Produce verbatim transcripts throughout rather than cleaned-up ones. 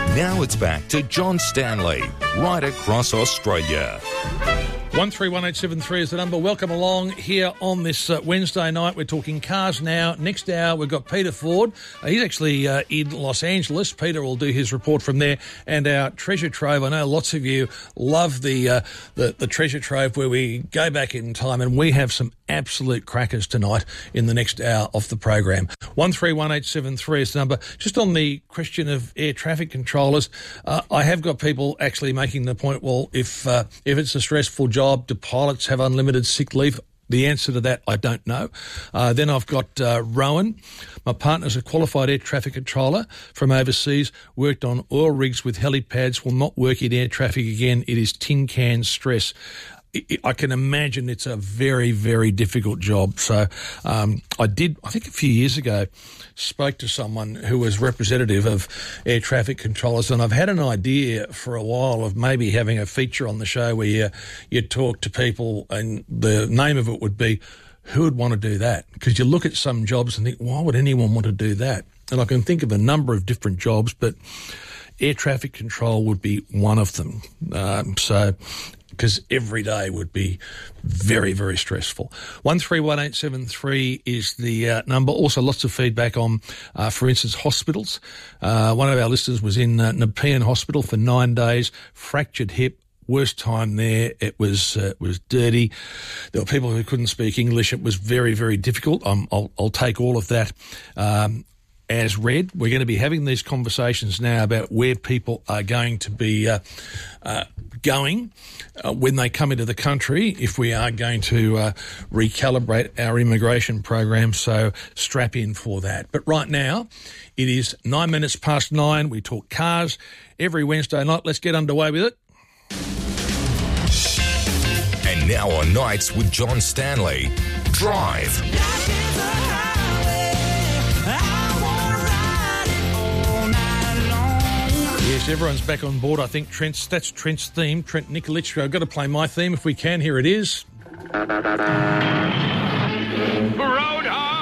Now it's back to John Stanley, right across Australia. one three one eight seven three is the number. Welcome along here on this uh, Wednesday night. We're talking cars now. Next hour, we've got Peter Ford. Uh, he's actually uh, in Los Angeles. Peter will do his report from there. And our treasure trove. I know lots of you love the, uh, the, the treasure trove where we go back in time, and we have some absolute crackers tonight in the next hour of the program. one three one eight seven three is the number. Just on the question of air traffic controllers, uh, I have got people actually making the point, well, if uh, if it's a stressful job, do pilots have unlimited sick leave? The answer to that, I don't know. Uh, then I've got uh, Rowan. My partner's a qualified air traffic controller from overseas, worked on oil rigs with helipads, will not work in air traffic again. It is tin can stress. I can imagine it's a very, very difficult job. So um, I did, I think a few years ago, spoke to someone who was representative of air traffic controllers, and I've had an idea for a while of maybe having a feature on the show where you, you talk to people, and the name of it would be, who would want to do that? Because you look at some jobs and think, why would anyone want to do that? And I can think of a number of different jobs, but air traffic control would be one of them. Um, so... because every day would be very, very stressful. one three one eight seven three is the uh, number. Also, lots of feedback on, uh, for instance, hospitals. Uh, one of our listeners was in uh, Nepean Hospital for nine days, fractured hip. Worst time there. It was uh, it was dirty. There were people who couldn't speak English. It was very, very difficult. Um, I'll, I'll take all of that um, as read. We're going to be having these conversations now about where people are going to be uh, uh, going uh, when they come into the country, if we are going to uh, recalibrate our immigration program. So strap in for that. But right now, it is nine minutes past nine. We talk cars every Wednesday night. Let's get underway with it. And now on Nights with John Stanley, Drive. Yes, everyone's back on board. I think Trent's, that's Trent's theme, Trent Nikolic. I've got to play my theme if we can. Here it is. Roadhog!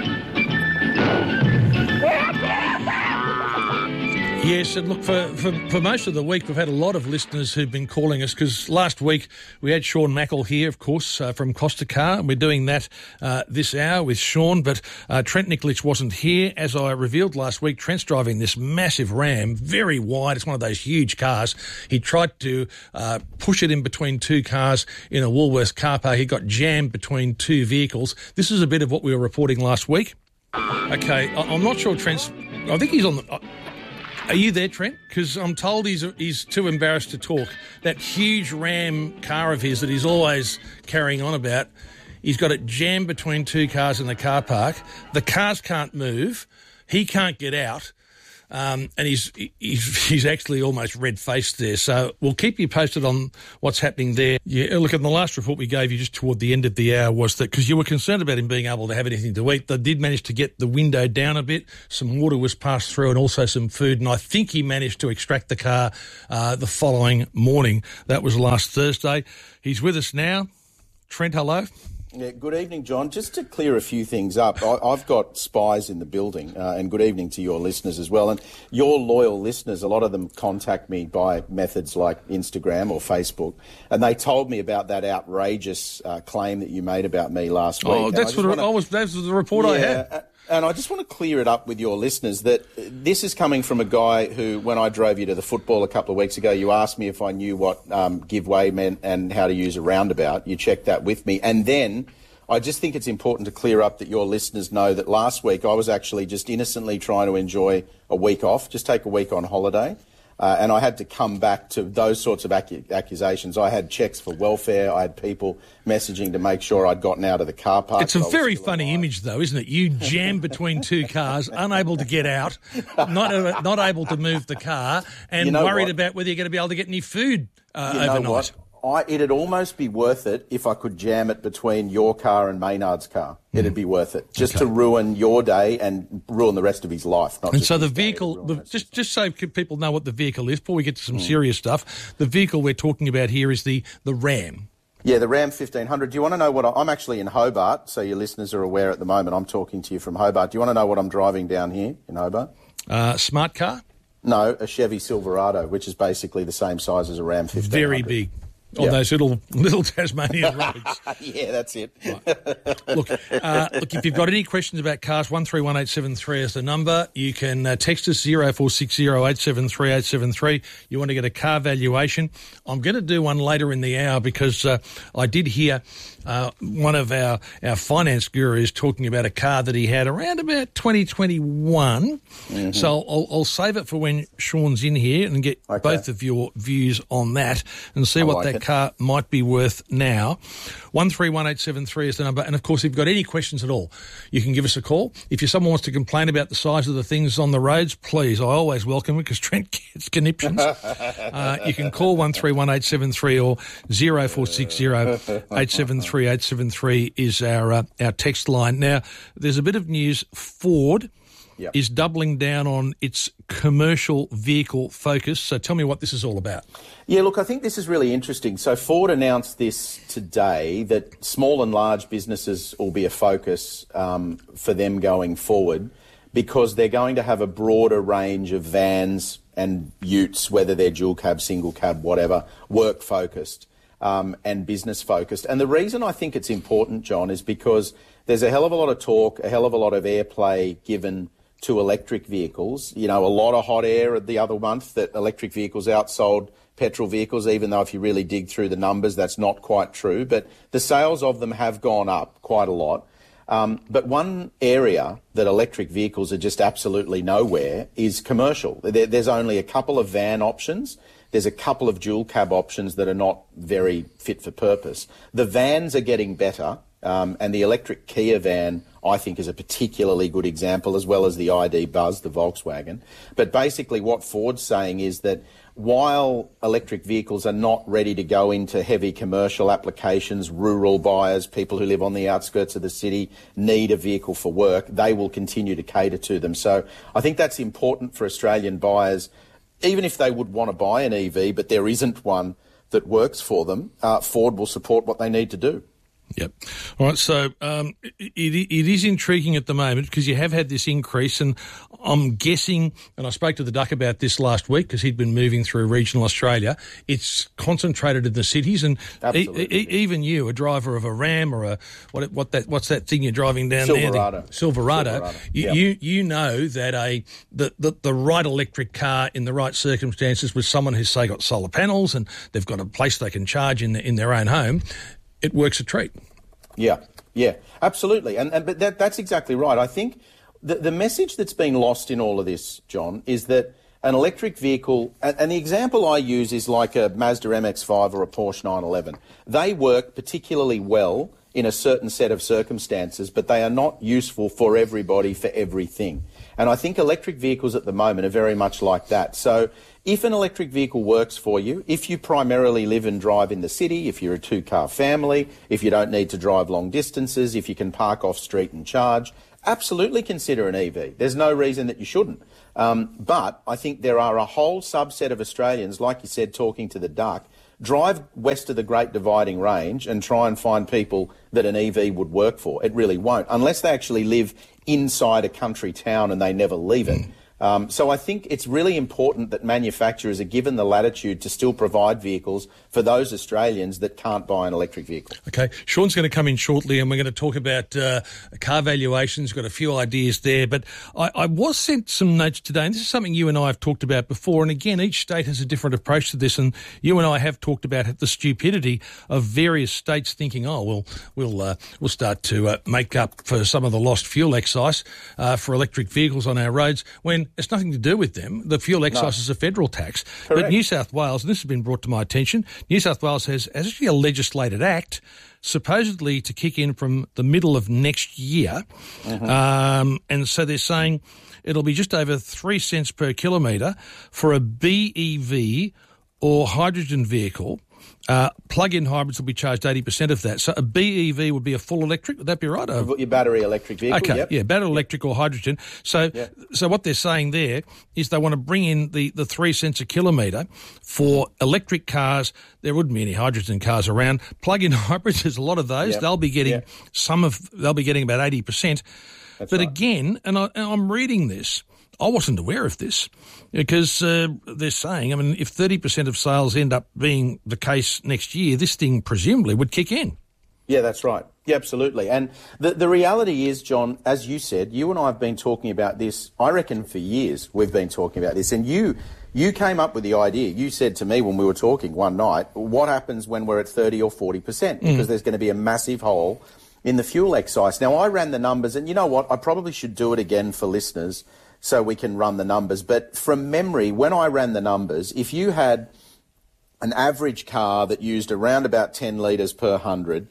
Yes, and look, for, for, for most of the week, we've had a lot of listeners who've been calling us, because last week we had Sean Mackle here, of course, uh, from Costa Car, and we're doing that uh, this hour with Sean, but uh, Trent Nikolic wasn't here. As I revealed last week, Trent's driving this massive Ram, very wide. It's one of those huge cars. He tried to uh, push it in between two cars in a Woolworths car park. He got jammed between two vehicles. This is a bit of what we were reporting last week. Okay, I- I'm not sure Trent's... I think he's on the... Uh, Are you there, Trent? Because I'm told he's he's too embarrassed to talk. That huge Ram car of his that he's always carrying on about, he's got it jammed between two cars in the car park. The cars can't move. He can't get out. Um, and he's, he's he's actually almost red-faced there. So we'll keep you posted on what's happening there. Yeah, look, in the last report we gave you just toward the end of the hour was that, because you were concerned about him being able to have anything to eat, they did manage to get the window down a bit. Some water was passed through and also some food. And I think he managed to extract the car uh, the following morning. That was last Thursday. He's with us now. Trent, hello. Yeah, good evening, John. Just to clear a few things up, I, I've got spies in the building, uh, and good evening to your listeners as well. And your loyal listeners, a lot of them contact me by methods like Instagram or Facebook, and they told me about that outrageous uh, claim that you made about me last week. Oh, that's what wanna, I was. That was the report yeah, I had. Uh, And I just want to clear it up with your listeners that this is coming from a guy who, when I drove you to the football a couple of weeks ago, you asked me if I knew what um, give way meant and how to use a roundabout. You checked that with me. And then I just think it's important to clear up that your listeners know that last week I was actually just innocently trying to enjoy a week off, just take a week on holiday. Uh, and I had to come back to those sorts of accu- accusations. I had checks for welfare. I had people messaging to make sure I'd gotten out of the car park. It's a very funny alive. image, though, isn't it? You jammed between two cars, unable to get out, not not able to move the car, and you know worried what? about whether you're going to be able to get any food uh, you know overnight. What? I, it'd almost be worth it if I could jam it between your car and Maynard's car. Mm. It'd be worth it, just okay. to ruin your day and ruin the rest of his life. Not and just so the vehicle, the, just just so people know what the vehicle is, before we get to some mm. serious stuff, the vehicle we're talking about here is the, the Ram. Yeah, the Ram fifteen hundred. Do you want to know what I, I'm actually in Hobart, so your listeners are aware at the moment. I'm talking to you from Hobart. Do you want to know what I'm driving down here in Hobart? Uh, smart car? No, a Chevy Silverado, which is basically the same size as a Ram fifteen hundred. Very big. On Yeah. those little little Tasmanian roads. Yeah, that's it. Right. Look, uh, look. If you've got any questions about cars, one three one eight seven three is the number. You can uh, text us zero four six zero eight seven three eight seven three. You want to get a car valuation? I'm going to do one later in the hour because uh, I did hear uh, one of our our finance gurus talking about a car that he had around about twenty twenty-one. Mm-hmm. So I'll, I'll save it for when Sean's in here and get Okay. both of your views on that and see I what like that it. car might be worth now. one three one eight seven three is the number. And, of course, if you've got any questions at all, you can give us a call. If you someone wants to complain about the size of the things on the roads, please, I always welcome it because Trent gets conniptions. uh, you can call one three one eight seven three or zero four six zero eight seven three eight seven three is our, uh, our text line. Now, there's a bit of news. Ford Yep. is doubling down on its commercial vehicle focus. So tell me what this is all about. Yeah, look, I think this is really interesting. So Ford announced this today, that small and large businesses will be a focus um, for them going forward because they're going to have a broader range of vans and utes, whether they're dual cab, single cab, whatever, work focused um, and business focused. And the reason I think it's important, John, is because there's a hell of a lot of talk, a hell of a lot of airplay given to electric vehicles. You know, a lot of hot air the other month that electric vehicles outsold petrol vehicles, even though if you really dig through the numbers, that's not quite true. But the sales of them have gone up quite a lot. Um, but one area that electric vehicles are just absolutely nowhere is commercial. There, there's only a couple of van options. There's a couple of dual cab options that are not very fit for purpose. The vans are getting better. Um, and the electric Kia van, I think, is a particularly good example, as well as the I D Buzz, the Volkswagen. But basically what Ford's saying is that while electric vehicles are not ready to go into heavy commercial applications, rural buyers, people who live on the outskirts of the city need a vehicle for work, they will continue to cater to them. So I think that's important for Australian buyers, even if they would want to buy an E V, but there isn't one that works for them, uh, Ford will support what they need to do. Yep. All right. So um, it, it is intriguing at the moment because you have had this increase, and I'm guessing, and I spoke to the Duck about this last week because he'd been moving through regional Australia. It's concentrated in the cities, and e- e- even you, a driver of a Ram or a what? What that? What's that thing you're driving down Silverado. there? Silverado. Silverado. You, Yep. you you know that a the, the the right electric car in the right circumstances with someone who's say got solar panels and they've got a place they can charge in the, in their own home. It works a treat. Yeah, yeah, absolutely. And, and but that, that's exactly right. I think the, the message that's been lost in all of this, John, is that an electric vehicle, and, and the example I use is like a Mazda M X five or a Porsche nine eleven. They work particularly well in a certain set of circumstances, but they are not useful for everybody for everything. And I think electric vehicles at the moment are very much like that. So if an electric vehicle works for you, if you primarily live and drive in the city, if you're a two-car family, if you don't need to drive long distances, if you can park off street and charge, absolutely consider an E V. There's no reason that you shouldn't. Um, but I think there are a whole subset of Australians, like you said, talking to the Duck, drive west of the Great Dividing Range and try and find people that an E V would work for. It really won't, unless they actually live inside a country town and they never leave it. Um, so I think it's really important that manufacturers are given the latitude to still provide vehicles for those Australians that can't buy an electric vehicle. Okay, Sean's going to come in shortly and we're going to talk about uh, car valuations. Got a few ideas there, but I, I was sent some notes today, and this is something you and I have talked about before, and again, each state has a different approach to this, and you and I have talked about the stupidity of various states thinking, oh, well, we'll, uh, we'll start to uh, make up for some of the lost fuel excise uh, for electric vehicles on our roads, when it's nothing to do with them. The fuel excise no. is a federal tax. Correct. But New South Wales, and this has been brought to my attention, New South Wales has, has actually a legislated act supposedly to kick in from the middle of next year. Mm-hmm. Um, and so they're saying it'll be just over three cents per kilometre for a B E V or hydrogen vehicle. Uh, plug-in hybrids will be charged eighty percent of that. So a B E V would be a full electric. Would that be right? Your battery electric vehicle. Okay, yep. yeah, battery electric or hydrogen. So yep. so what they're saying there is they want to bring in the, the three cents a kilometre for electric cars. There wouldn't be any hydrogen cars around. Plug-in hybrids, there's a lot of those. Yep. They'll be getting yep. some of, they'll be getting about eighty percent. That's but right. again, and, I, and I'm reading this, I wasn't aware of this because uh, they're saying, I mean, if thirty percent of sales end up being the case next year, this thing presumably would kick in. Yeah, that's right. Yeah, absolutely. And the, the reality is, John, as you said, you and I have been talking about this, I reckon for years we've been talking about this. And you you came up with the idea. You said to me when we were talking one night, what happens when we're at thirty or forty percent? Because mm. there's going to be a massive hole in the fuel excise. Now, I ran the numbers, and you know what? I probably should do it again for listeners so we can run the numbers. But from memory, when I ran the numbers, if you had an average car that used around about ten litres per hundred,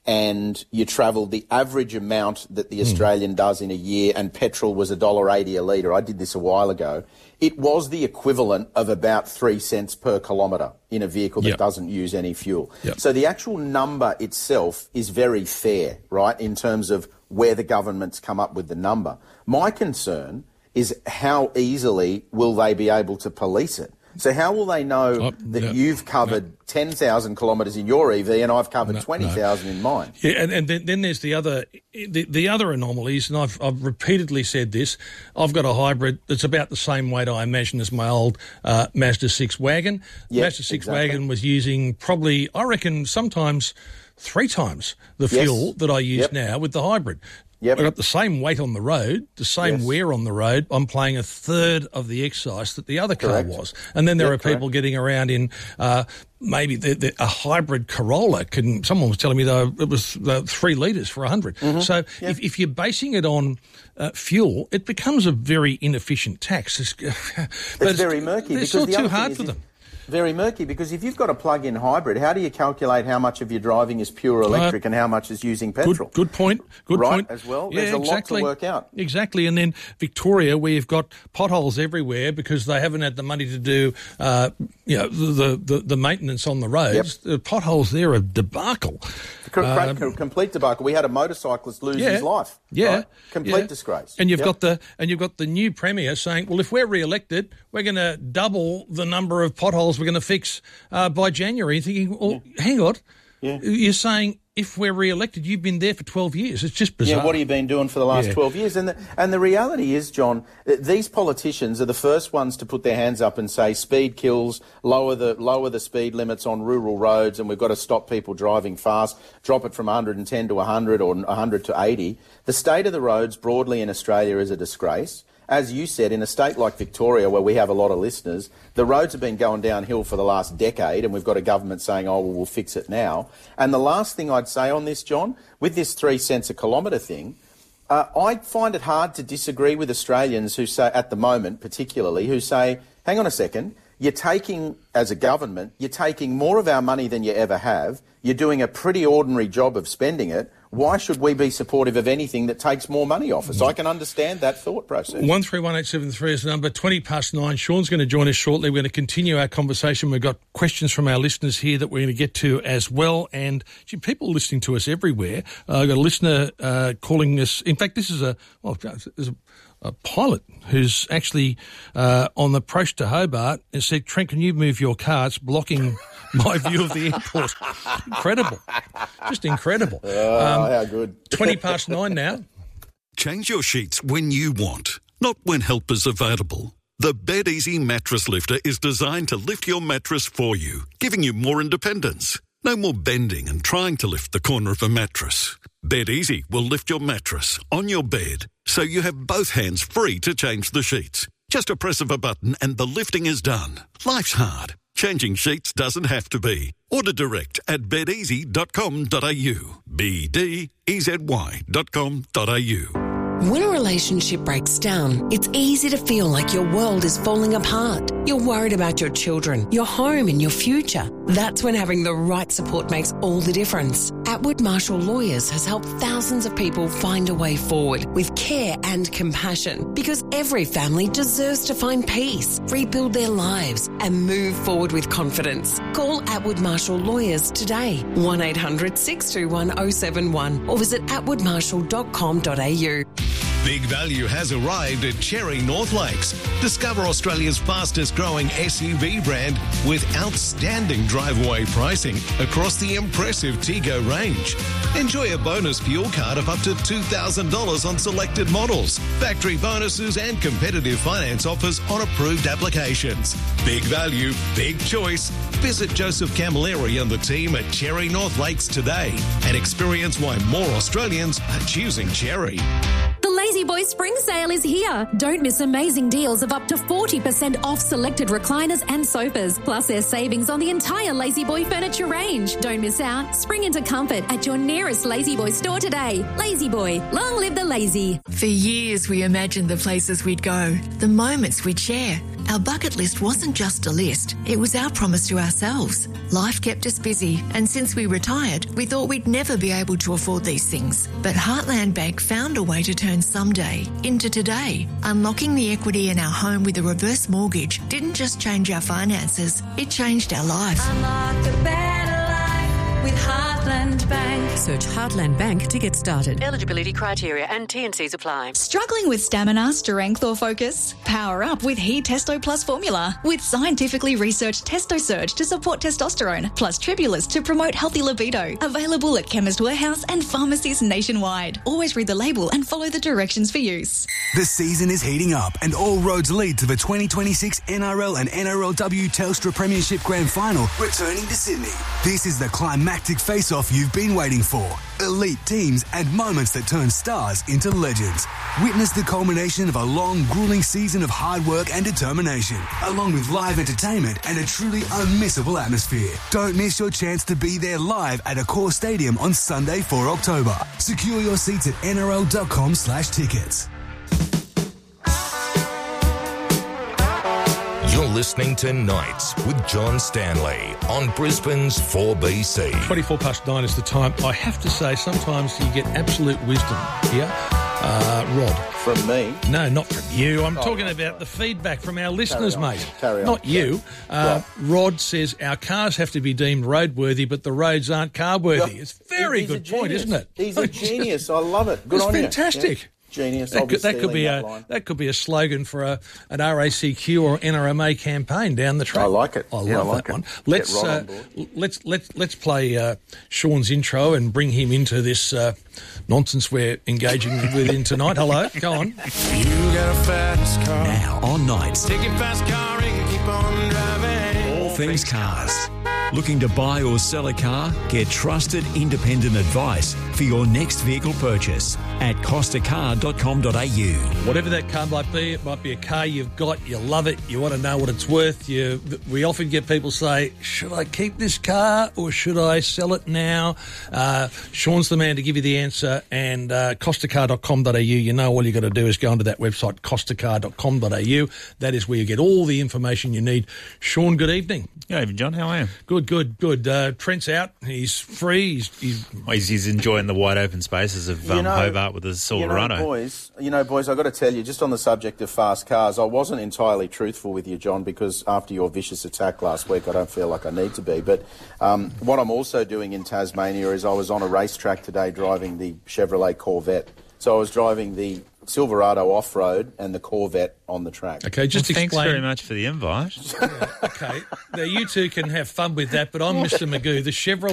and you travelled the average amount that the Australian mm. does in a year, and petrol was one dollar eighty a litre, I did this a while ago, it was the equivalent of about three cents per kilometre in a vehicle that yep. doesn't use any fuel. Yep. So the actual number itself is very fair, right, in terms of where the government's come up with the number. My concern is how easily will they be able to police it? So how will they know oh, that no, you've covered no. ten thousand kilometres in your E V and I've covered no, twenty thousand no. in mine? Yeah, and, and then, then there's the other the, the other anomalies, and I've, I've repeatedly said this. I've got a hybrid that's about the same weight, I imagine, as my old uh, Mazda six wagon. Yep, Mazda six exactly. wagon was using probably, I reckon, sometimes three times the fuel yes. that I use yep. now with the hybrid. Yep. I've got the same weight on the road, the same yes. wear on the road. I'm paying a third of the excise that the other car correct. was. And then there yep, are people correct. getting around in uh, maybe the, the, a hybrid Corolla. Can, someone was telling me, though, it was uh, three litres for one hundred. Mm-hmm. So yep. if, if you're basing it on uh, fuel, it becomes a very inefficient tax. It's, it's very murky. It's because still too hard for them. Very murky, because if you've got a plug-in hybrid, how do you calculate how much of your driving is pure electric uh, and how much is using petrol? Good, good point. Good right, point. As well. Yeah, There's a exactly. lot to work out. Exactly. And then Victoria, where you've got potholes everywhere because they haven't had the money to do, uh, you know, the, the the maintenance on the roads. Yep. The potholes there are a debacle. Um, complete debacle. We had a motorcyclist lose yeah, his life. Yeah, right? complete yeah. disgrace. And you've yep. got the and you've got the new premier saying, well, if we're re-elected, we're going to double the number of potholes we're going to fix uh, by January. You're thinking, well, yeah. hang on, yeah. you're saying if we're re-elected, you've been there for twelve years. It's just bizarre. Yeah, what have you been doing for the last yeah. twelve years? And the, and the reality is, John, these politicians are the first ones to put their hands up and say speed kills, lower the lower the speed limits on rural roads, and we've got to stop people driving fast, drop it from one hundred ten to one hundred or one hundred to eighty. The state of the roads broadly in Australia is a disgrace. As you said, in a state like Victoria, where we have a lot of listeners, the roads have been going downhill for the last decade, and we've got a government saying, oh, well, we'll fix it now. And the last thing I'd say on this, John, with this three cents a kilometre thing, uh, I find it hard to disagree with Australians who say, at the moment particularly, who say, hang on a second, you're taking, as a government, you're taking more of our money than you ever have, you're doing a pretty ordinary job of spending it. Why should we be supportive of anything that takes more money off us? I can understand that thought process. one three one eight seven three is the number. twenty past nine. Sean's going to join us shortly. We're going to continue our conversation. We've got questions from our listeners here that we're going to get to as well. And gee, people listening to us everywhere. Uh, I've got a listener uh, calling us. In fact, this is a, well, there's a, a pilot who's actually uh, on the approach to Hobart and said, Trent, can you move your car? It's blocking my view of the airport. Incredible. Just incredible. Oh, um, how good. twenty past nine now. Change your sheets when you want, not when help is available. The BedEasy Mattress Lifter is designed to lift your mattress for you, giving you more independence. No more bending and trying to lift the corner of a mattress. BedEasy will lift your mattress on your bed, so you have both hands free to change the sheets. Just a press of a button and the lifting is done. Life's hard. Changing sheets doesn't have to be. Order direct at bed easy dot com dot a u. B D E Z Y dot com dot a u. When a relationship breaks down, it's easy to feel like your world is falling apart. You're worried about your children, your home and your future. That's when having the right support makes all the difference. Atwood Marshall Lawyers has helped thousands of people find a way forward with care and compassion, because every family deserves to find peace, rebuild their lives and move forward with confidence. Call Atwood Marshall Lawyers today, one eight hundred six two one oh seven one, or visit atwood marshall dot com dot a u. Big value has arrived at Cherry North Lakes. Discover Australia's fastest growing S U V brand with outstanding drive-away pricing across the impressive Tego range. Enjoy a bonus fuel card of up to two thousand dollars on selected models, factory bonuses and competitive finance offers on approved applications. Big value, big choice. Visit Joseph Camilleri and the team at Cherry North Lakes today and experience why more Australians are choosing Cherry. The Lazy Boy Spring Sale is here. Don't miss amazing deals of up to forty percent off selected recliners and sofas. Plus, there's savings on the entire Lazy Boy furniture range. Don't miss out. Spring into comfort at your nearest Lazy Boy store today. Lazy Boy, long live the lazy. For years, we imagined the places we'd go, the moments we'd share. Our bucket list wasn't just a list, it was our promise to ourselves. Life kept us busy, and since we retired, we thought we'd never be able to afford these things. But Heartland Bank found a way to turn someday into today. Unlocking the equity in our home with a reverse mortgage didn't just change our finances, it changed our life. Unlock a better life with Heartland Bank. Search Heartland Bank to get started. Eligibility criteria and T and Cs apply. Struggling with stamina, strength or focus? Power up with He Testo Plus formula. With scientifically researched Testo Surge to support testosterone, plus Tribulus to promote healthy libido. Available at Chemist Warehouse and pharmacies nationwide. Always read the label and follow the directions for use. The season is heating up and all roads lead to the twenty twenty-six N R L and N R L W Telstra Premiership Grand Final returning to Sydney. This is the climactic face-off you've been waiting for. Elite teams and moments that turn stars into legends. Witness the culmination of a long, grueling season of hard work and determination, along with live entertainment and a truly unmissable atmosphere. Don't miss your chance to be there live at Accor Stadium on Sunday, the fourth of October. Secure your seats at N R L dot com slash tickets. You're listening to Nights with John Stanley on Brisbane's four B C. twenty-four past nine is the time. I have to say, sometimes you get absolute wisdom here. Uh, Rod. From me? No, not from you. I'm oh, talking no, about no. the feedback from our listeners, Carry on. mate. Carry on. Not you. Uh, Rod says our cars have to be deemed roadworthy, but the roads aren't car-worthy. Yeah. It's a very He's good a point, genius. isn't it? He's a genius. I love it. Good It's on fantastic. you. Yeah. Genius. That could, that could be that a line. that could be a slogan for a an R A C Q or N R M A campaign down the track. I like it. I love Yeah, I like that it. one. Get Let's Rod uh, on board. let's let's let's play uh, Sean's intro and bring him into this uh, nonsense we're engaging with in tonight. Hello, go on. You got a fast car. Now on Nights. Take your fast car and keep on driving. All things cars. Looking to buy or sell a car? Get trusted independent advice for your next vehicle purchase at costa car dot com dot a u. Whatever that car might be, it might be a car you've got, you love it, you want to know what it's worth. You, we often get people say, should I keep this car or should I sell it now? Uh, Sean's the man to give you the answer, and uh, costa car dot com dot a u. You know, all you got to do is go onto that website, costa car dot com dot a u. That is where you get all the information you need. Sean, good evening. Good evening, John. How are you? Good, good, good. Uh, Trent's out. He's free. He's, he's, well, he's, he's enjoying the wide open spaces of um, you know, Hobart with the Silverado. You know, boys, you know, boys, I've got to tell you, just on the subject of fast cars, I wasn't entirely truthful with you, John, because after your vicious attack last week, I don't feel like I need to be. But um, what I'm also doing in Tasmania is I was on a racetrack today driving the Chevrolet Corvette. So I was driving the Silverado off-road and the Corvette on the track. Okay, just well, thanks explain. very much for the invite. Yeah, okay, now you two can have fun with that, but I'm Mister Magoo. The Chevrolet